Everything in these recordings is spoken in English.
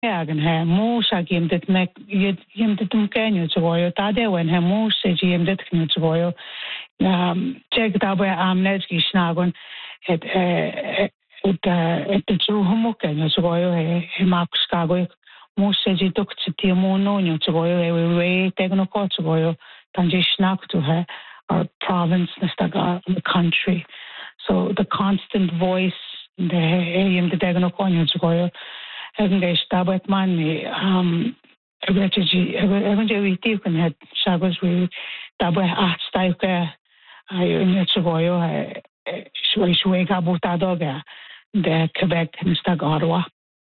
Agan he mós a gim dit me gim dit kenju tvojo tade wen he mós se gim dit kenju tvojo check dabe amnet gi snagon het het tru homo kenju tvojo he max kago mós se gi tuk ti mono nyu tvojo he we tegno ko tvojo tanje snak to he our province nastaga the country, so the constant voice the yim de tegno ko nyu tvojo Engage Dabet Money, eventually can had Shabbos we Dabet Atstike, in Chavoyo, Shwega Butadoga, the Quebec and Stagaroa.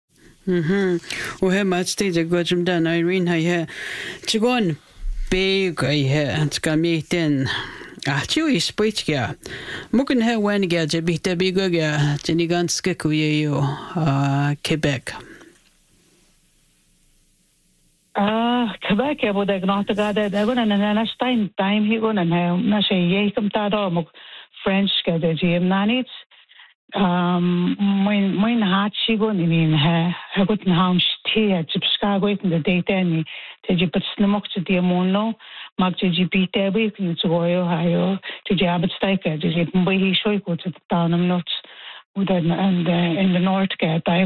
Well, much stage a good jump done, Irene. I hear Chigon big, I hear, and Scamate in. Chewy speech, yeah. Mucken hair when get a bit bigger, Jenny Gunskiku, Quebec. Quebec bude gnata de egon na time he gon na she ye kom ta do French ke de jim nanits mein hat she gon in he gut na haun ste Chicago in the data ni te ji pats namok te di mono mag te ji bite be kun to go hayo te ji abet stake te ji mbai hi shoy ko te townam not and in the north ke ta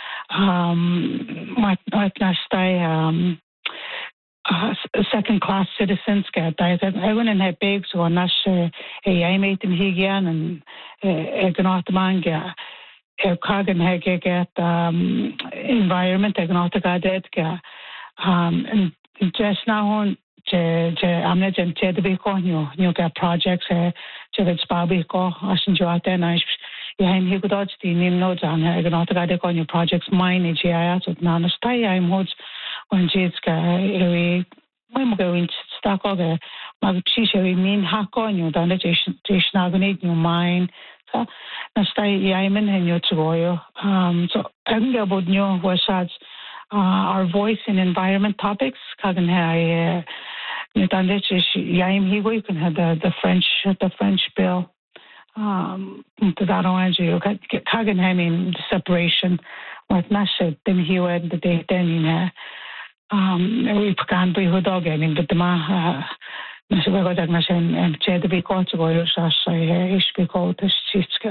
my na stay second class citizens get I went in her big so on nash I made them higian and egnot manga kagan hege get environment egnot gadet ga and just now on amne jen the be ko new get projects je vet spabi ko asin joate na I'm here to the name notes on egnot gadet ko new projects mine ja so na stai I'm hods when it's we go in stock of a magchish we mean hakonyo dan the station agonate new mine so na stay yamen and your toyo so I think about new was our voice in environment topics kagan hai dan the yaim he we can have the French bill to that orange you kagan hai mean the separation what nashe then he went the day then in we can be who dog in but the ma na se go tak na se che de be ko to go sa is be ko to chitska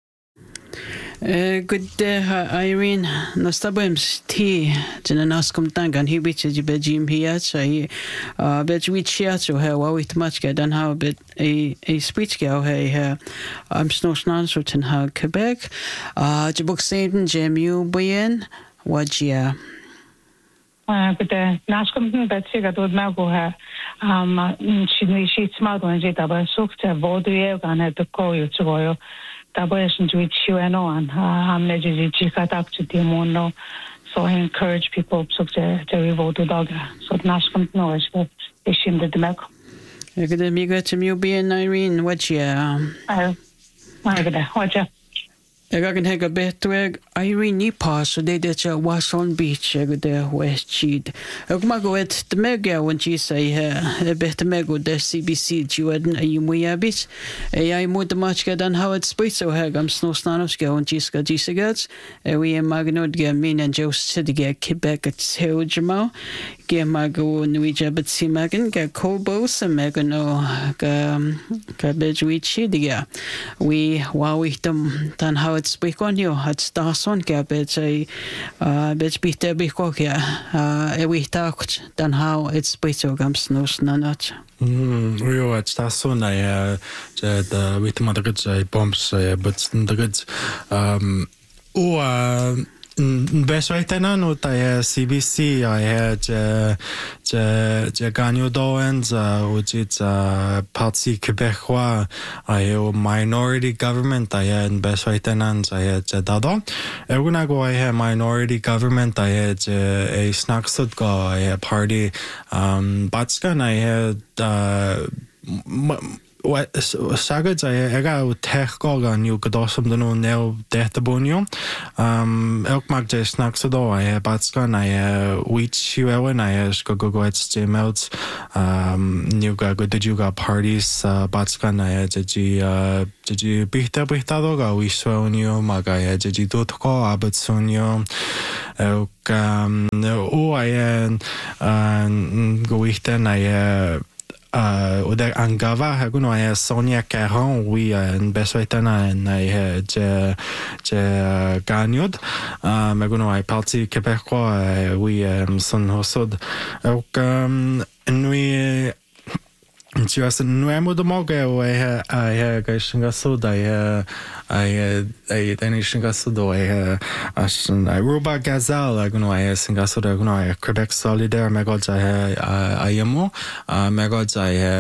good day Irene no stabem tea jena naskom tangan hi bit je be jim here so bet we share so how with much get and how bit a speech go hey I'm snow so ten ha Quebec je book saint jemu boyen wajia but naskom betsy ga dod ma go ha she smart when je taba sukta vodu gan to ko yo tvoyo taba is to chueno an hamne je chikatak to demono so I encourage people sukta to vodu daga so naskom no is but ishim de mek good amiga to you be Irene wajia my god wajia I can have a better Irene pass so they that was on beach the west cheat. I come go at the mega when she say a better mego the CBC you had a muya bit. I more the much get on how it's spice so hag I'm snow snanos go on Jiska Jisagats. We am magnod get mean and Joe City get Quebec at Heo Jamal. Get mago Nuija but see Magan get cobos and megano cabbage we chidia. We wow we them than how it's speak on you had stars on cabbage a bitch beat there because we talked than how it's speak so gums no snot. We were at stars on I the with mother goods bombs but the goods best right now no tai CBC I had ganyo doens which it's Parti Québécois I have minority government I had best right now I had dado everyone go I had minority government I had a snacksud go I had party batskan I had sagad ega o techgol gan yw gydosam dyn nhw neu deta bonio. Elk mag de snacks do batsgan wheat yw ewan go goed stemelt new ga go did you got parties batsgan did you bihta do ga wisonio maga did you do ko abatsonio elk go wihten o der angava hagun Sonia Caron oui en beswaitana na je gagnod magun parti québécois oui son hosod ok nui tu as nuemo de moge o gaishinga soda denishinga sodo Ruba Gazal agun singa soda agun Quebec Solidaire megod ayamo megod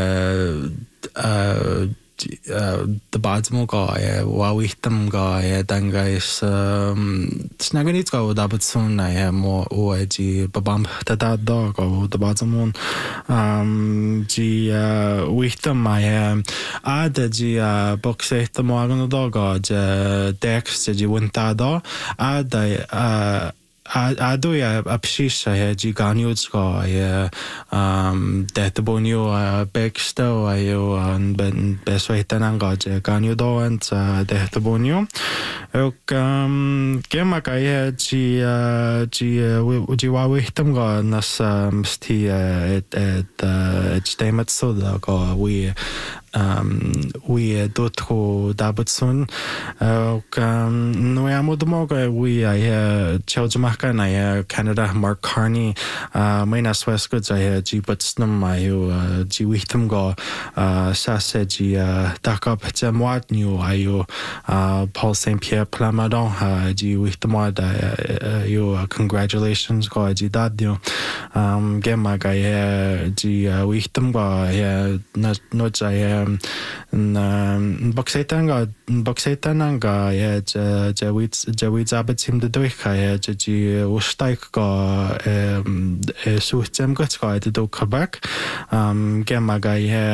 the badmo ga wawitam ga dangais snaganit ga dabatsun mo oji babam tada dog go the badmon ji witam ada ji boxet mo agun dog ga dex ji wintado ada ado apshisha ji ganyuds go detabonio beksto ayo an ben beswaitan ga je ganyudo and detabonio ok kema ka ji wawitam ga nas sti stemat so ga we dotro dabatsun ok no amodmoga we Chelsea Canada Mark Carney Maina Swescoods ji butsnum ji wichtam go sase ji dakap jamwat new ayo Paul Saint Pierre Plamondon ji wichtam yo congratulations go ji dadio gemma ga ji wichtam go no boxetanga jawit abatim de doika ji ustaik go suhtem got go do Quebec gemma ga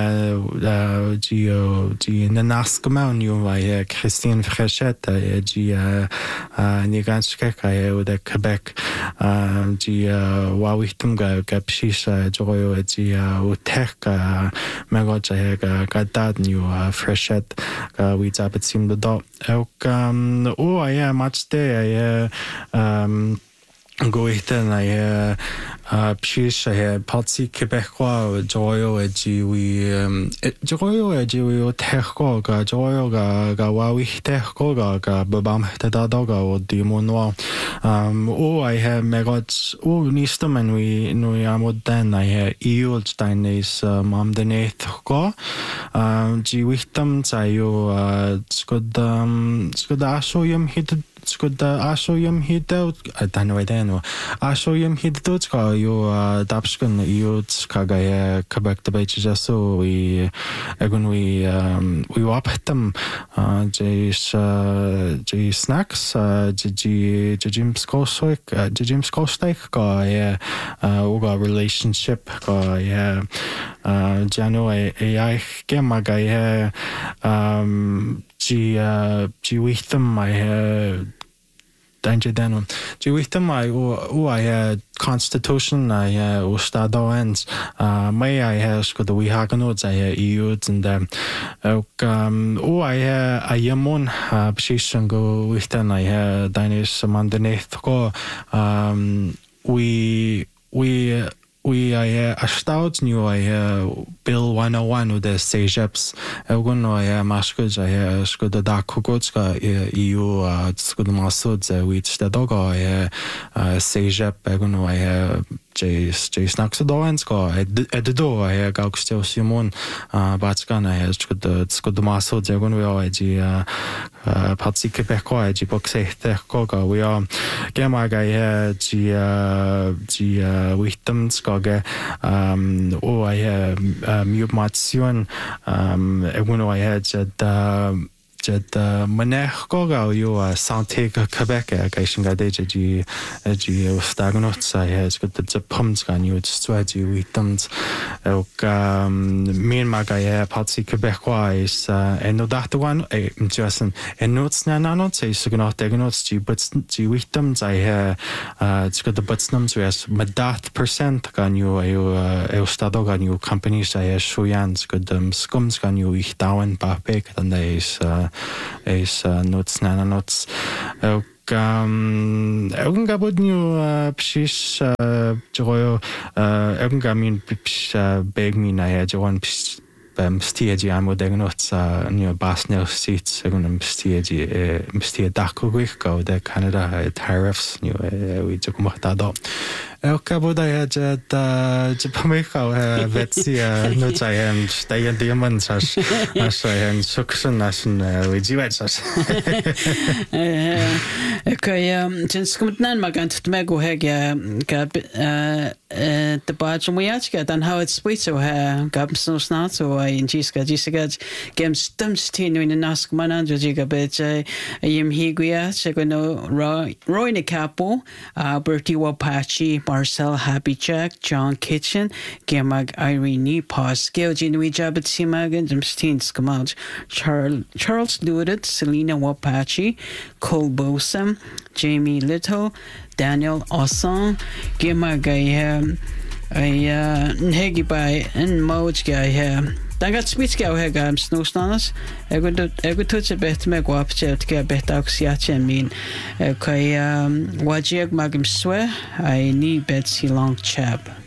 ji naskama new Christine Frechette ji niganske ka de Quebec ji wawitum ga kapshisha joyo ji utek mego gadad new Frechette we tap it seemed the dot much day go then pshish parti québécois joyo joyo techko ga joyo ga wawi techko ga babam tada doga o dimono megot nistam and we amod then Eulstein is mam deneth go ji wichtam tayo skod asoyum hit skod asoyum hit danwedeno asoyum hit go yo dapskun youth kaga Quebec the beaches so we waptam j snacks jim skostoik go uga relationship go jano ai gemaga ji witham my danger then ji witham I constitution ustado ends may I has got the we haganods youth and I yamon position go with then Danish mandaneth go we ashtaut new Bill 101 with the CEGEPs no maskuds skod the dakugotska EU skod masuds with the dog CEGEP no J snacks doens go edo gaukstio Simon batskan skod masuds we parti québécois ji boxete go we gemaga ji wichtam skage mute mation I had jed manech go ga you santé Quebec gaishin ga de ji stagnot sa has got the pumps gan you sweat you witums min maga Parti Québécois is no that one just en notes na not say so gnot egnots ji but ji witums it's got the butsnums whereas madat percent gan you stado gan you companies shuyans got skums gan you ich down bapek and is notes na notes Irgend gabod niyo psis joyo irgend gamin beg mi na ya joan pis mstiedi am odegnot sa niyo basnel seats irgend mstiedi dako gwich go de Canada tariffs niyo we jo kumata gabod ya Jamaica vetsi no chayan stayan diamond as suction nasin we jiwet as since kumtnan magant tmego hege the badge we achga dan how it's sweet so gab so snart so in jiska gem stumstinu in nask manandro jiga beje yim higuya seguno Roy ne capo Bertie Wapachi Marcel Habichak John Kitchen Gemag Irene Paz Georgine Wijabat Simagan Jimsteen Skamaj Charles Ludet Selena Wapachi Cole Bosam Jamie Little Daniel Osson Gemag Hegi by and Moj guy Dan gat smits gau hega snowsnanas. Ego tutsi bet me guapche tke bet auxiache min. Kai wajiag magim swe ai ni bet si long chab.